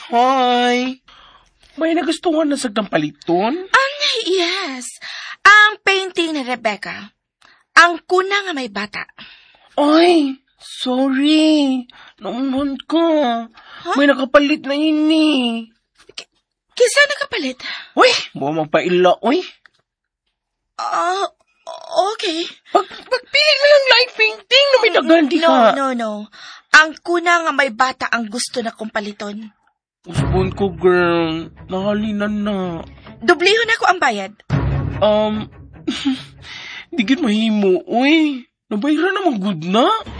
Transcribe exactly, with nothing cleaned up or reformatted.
Hi! May nagustuhan na sagdang paliton? Ang yes. Ang painting ni Rebecca. Ang kuna nga may bata. Ay, sorry. Naunhon ko. Huh? May nakapalit na ini. Kisa nakapalit? Uy, buwa magpaila, uy. Ah, uh, okay. Pag, pagpili na lang light painting na may dagan di No, ka. no, no. Ang kuna nga may bata ang gusto na kong paliton. Usbon ko, girl. Nakalinan na. Dublihon ako ang bayad. Um, di gid mahimo, uy. Nabayra namang good na.